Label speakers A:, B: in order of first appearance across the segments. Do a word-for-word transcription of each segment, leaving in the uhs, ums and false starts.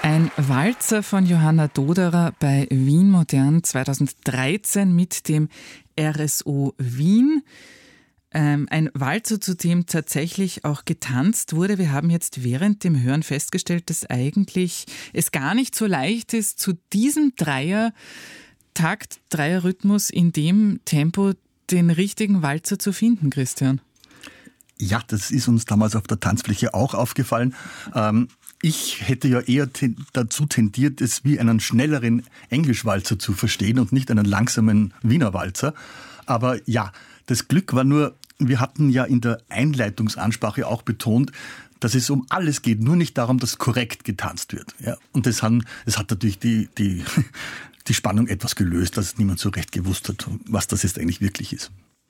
A: Ein Walzer von Johanna Doderer bei Wien Modern zweitausenddreizehn mit dem R S O Wien. Ähm, ein Walzer, zu dem tatsächlich auch getanzt wurde. Wir haben jetzt während dem Hören festgestellt, dass eigentlich es gar nicht so leicht ist, zu diesem Dreier-Takt, Dreier-Rhythmus in dem Tempo den richtigen Walzer zu finden, Christian.
B: Ja, das ist uns damals auf der Tanzfläche auch aufgefallen. Ähm, ich hätte ja eher ten- dazu tendiert, es wie einen schnelleren Englischwalzer zu verstehen und nicht einen langsamen Wiener Walzer. Aber ja, das Glück war nur, wir hatten ja in der Einleitungsansprache auch betont, dass es um alles geht, nur nicht darum, dass korrekt getanzt wird. Ja, und das, haben, das hat natürlich die, die, die Spannung etwas gelöst, dass niemand so recht gewusst hat, was das jetzt eigentlich wirklich ist.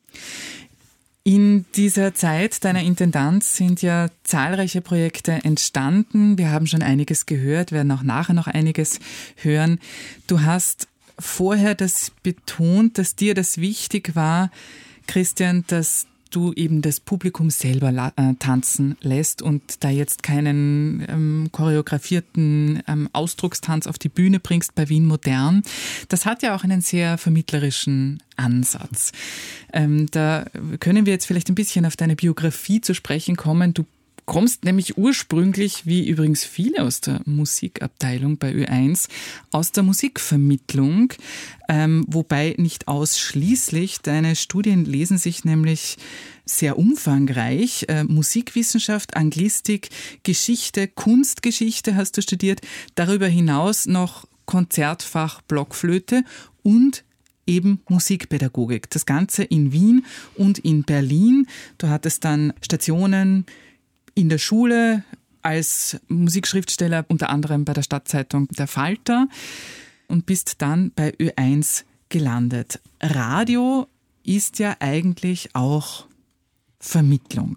A: In dieser Zeit deiner Intendanz sind ja zahlreiche Projekte entstanden. Wir haben schon einiges gehört, werden auch nachher noch einiges hören. Du hast vorher das betont, dass dir das wichtig war, Christian, dass du eben das Publikum selber la- äh, tanzen lässt und da jetzt keinen ähm, choreografierten ähm, Ausdruckstanz auf die Bühne bringst bei Wien Modern. Das hat ja auch einen sehr vermittlerischen Ansatz. Ähm, da können wir jetzt vielleicht ein bisschen auf deine Biografie zu sprechen kommen. Du kommst nämlich ursprünglich, wie übrigens viele aus der Musikabteilung bei Ö eins, aus der Musikvermittlung, ähm, wobei nicht ausschließlich. Deine Studien lesen sich nämlich sehr umfangreich. Äh, Musikwissenschaft, Anglistik, Geschichte, Kunstgeschichte hast du studiert. Darüber hinaus noch Konzertfach, Blockflöte und eben Musikpädagogik. Das Ganze in Wien und in Berlin. Du hattest dann Stationen in der Schule als Musikschriftsteller, unter anderem bei der Stadtzeitung Der Falter, und bist dann bei Ö eins gelandet. Radio ist ja eigentlich auch Vermittlung.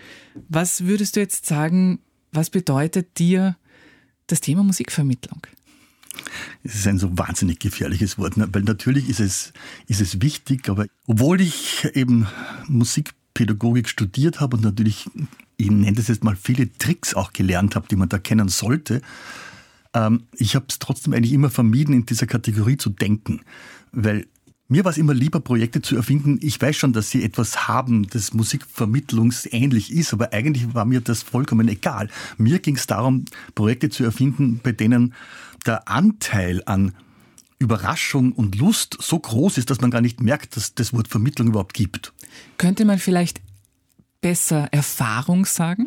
A: Was würdest du jetzt sagen, was bedeutet dir das Thema Musikvermittlung?
B: Es ist ein so wahnsinnig gefährliches Wort, weil natürlich ist es, ist es wichtig, aber obwohl ich eben Musikpädagogik studiert habe und natürlich, ich nenne das jetzt mal, viele Tricks auch gelernt habe, die man da kennen sollte, ähm, ich habe es trotzdem eigentlich immer vermieden, in dieser Kategorie zu denken, weil mir war es immer lieber, Projekte zu erfinden. Ich weiß schon, dass sie etwas haben, das musikvermittlungsähnlich ist, aber eigentlich war mir das vollkommen egal. Mir ging es darum, Projekte zu erfinden, bei denen der Anteil an Überraschung und Lust so groß ist, dass man gar nicht merkt, dass das Wort Vermittlung überhaupt gibt.
A: Könnte man vielleicht besser Erfahrung sagen?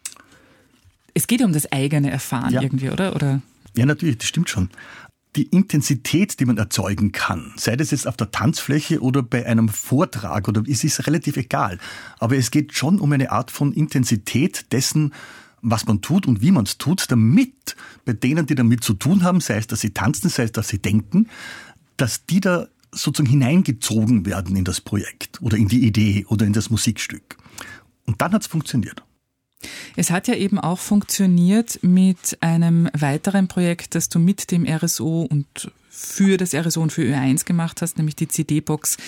A: Es geht um das eigene Erfahren
B: ja.
A: irgendwie, oder? oder?
B: Ja, natürlich, das stimmt schon. Die Intensität, die man erzeugen kann, sei das jetzt auf der Tanzfläche oder bei einem Vortrag, oder es ist relativ egal. Aber es geht schon um eine Art von Intensität dessen, was man tut und wie man es tut, damit bei denen, die damit zu tun haben, sei es, dass sie tanzen, sei es, dass sie denken, dass die da sozusagen hineingezogen werden in das Projekt oder in die Idee oder in das Musikstück. Und dann hat es funktioniert.
A: Es hat ja eben auch funktioniert mit einem weiteren Projekt, das du mit dem R S O und für das R S O und für Ö eins gemacht hast, nämlich die C D-Box